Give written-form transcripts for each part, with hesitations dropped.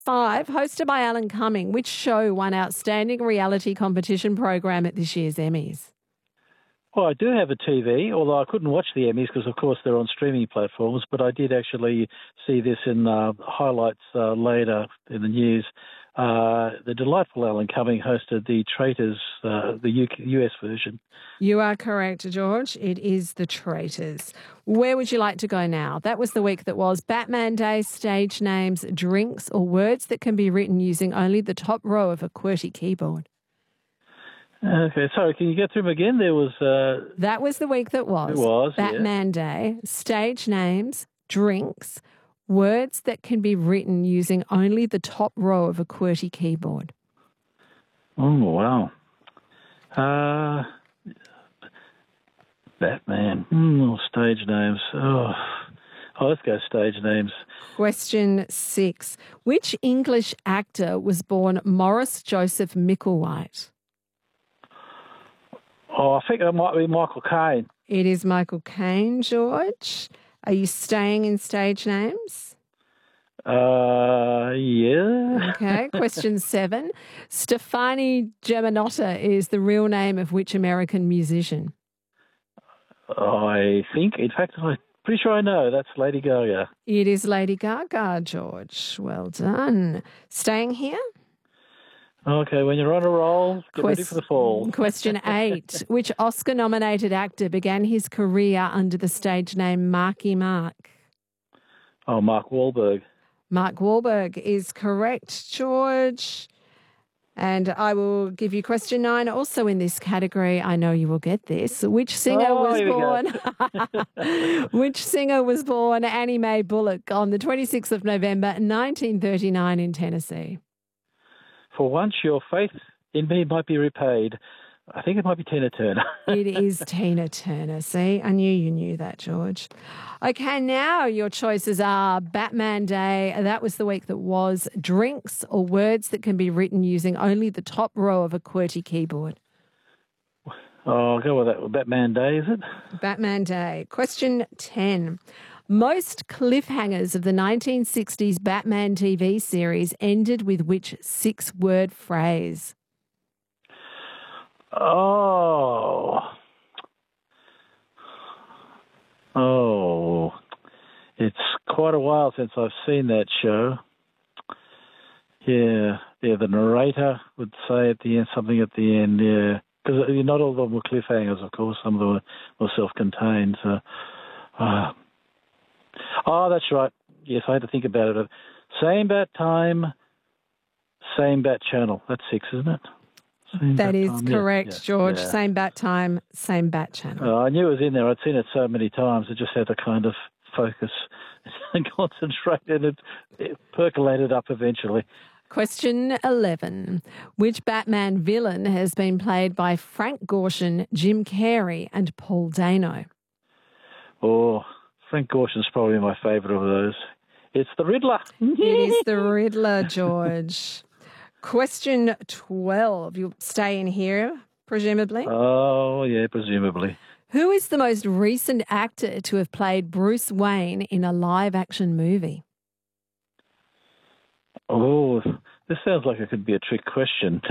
5, hosted by Alan Cumming, which show won Outstanding Reality Competition Program at this year's Emmys? Well, I do have a TV, although I couldn't watch the Emmys because, of course, they're on streaming platforms, but I did actually see this in highlights later in the news. The delightful Alan Cumming hosted The Traitors, the US version. You are correct, George. It is The Traitors. Where would you like to go now? That was the week that was. Batman Day, stage names, drinks, or words that can be written using only the top row of a QWERTY keyboard. Okay, sorry, can you get through them again? There was... That was the week that was. It was, Batman Day, stage names, drinks, words that can be written using only the top row of a QWERTY keyboard. Oh, wow. Batman. Stage names. Oh, let's go stage names. Question 6. Which English actor was born Maurice Joseph Micklewhite? Oh, I think it might be Michael Caine. It is Michael Caine, George. Are you staying in stage names? Yeah. Okay. Question 7. Stefani Germanotta is the real name of which American musician? I think, in fact, I'm pretty sure I know. That's Lady Gaga. It is Lady Gaga, George. Well done. Staying here? Okay, when you're on a roll, get ready for the fall. Question 8. Which Oscar-nominated actor began his career under the stage name Marky Mark? Oh, Mark Wahlberg. Mark Wahlberg is correct, George. And I will give you question 9, also in this category. I know you will get this. Which singer was born? Which singer was born Annie Mae Bullock on the 26th of November 1939 in Tennessee? For once, your faith in me might be repaid. I think it might be Tina Turner. It is Tina Turner. See, I knew you knew that, George. Okay, now your choices are Batman Day. That was the week that was. Drinks or words that can be written using only the top row of a QWERTY keyboard. Oh, I'll go with that. Batman Day, is it? Batman Day. Question 10. Most cliffhangers of the 1960s Batman TV series ended with which 6-word phrase? It's quite a while since I've seen that show. Yeah, the narrator would say at the end, something at the end, yeah. Because not all of them were cliffhangers, of course. Some of them were self-contained. So, that's right. Yes, I had to think about it. Same bat time, same bat channel. That's 6, isn't it? That is correct, George. Yeah. Same bat time, same bat channel. I knew it was in there. I'd seen it so many times. I just had to kind of focus and concentrate, and it percolated up eventually. Question 11. Which Batman villain has been played by Frank Gorshin, Jim Carrey, and Paul Dano? Oh, Frank Gorshin's probably my favourite of those. It's the Riddler. It is the Riddler, George. Question 12. You'll stay in here, presumably? Oh, yeah, presumably. Who is the most recent actor to have played Bruce Wayne in a live-action movie? Oh, this sounds like it could be a trick question.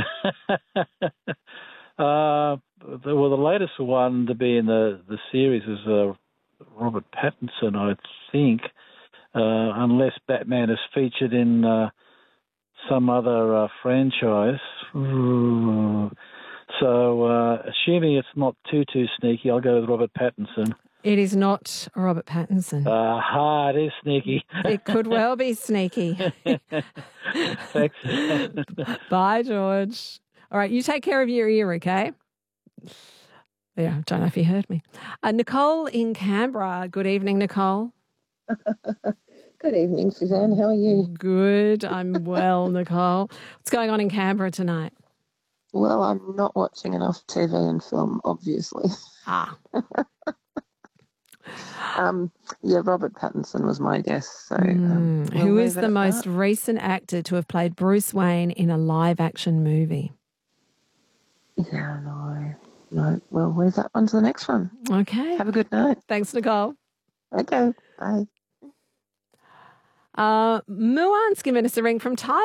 The latest one to be in the series is Robert Pattinson, I think, unless Batman is featured in some other franchise. So, assuming it's not too sneaky, I'll go with Robert Pattinson. It is not Robert Pattinson. It is sneaky. It could well be sneaky. Thanks. Bye, George. All right, you take care of your ear, okay? Yeah, I don't know if you heard me. Nicole in Canberra. Good evening, Nicole. Good evening, Suzanne. How are you? Good. I'm well, Nicole. What's going on in Canberra tonight? Well, I'm not watching enough TV and film, obviously. Robert Pattinson was my guess. So, who is the most recent actor to have played Bruce Wayne in a live-action movie? Yeah, no. Well, where's that on to the next one? Okay. Have a good night. Thanks, Nicole. Okay, bye. Muan's given us a ring from Thailand.